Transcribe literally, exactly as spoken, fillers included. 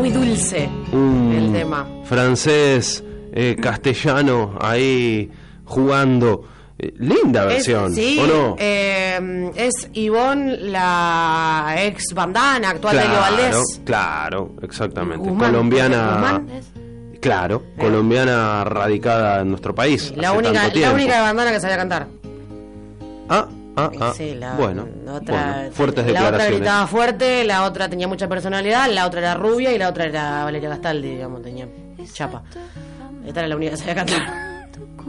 muy dulce Un el tema. francés, eh, castellano, ahí jugando. Eh, linda versión, Es, sí, ¿o no? eh, es Ivonne, la ex bandana actual de Elio Claro, Valdés. claro, exactamente. Guzmán, colombiana. Guzmán es- Claro, Eh. colombiana radicada en nuestro país. La hace única, tanto la tiempo. única de bandana que sabía cantar. Ah, ah, ah. Sí, la bueno, otra, bueno, fuertes la otra declaraciones. gritaba fuerte, la otra tenía mucha personalidad, la otra era rubia y la otra era Valeria Gastaldi, digamos, tenía chapa. Esta era la única que sabía cantar.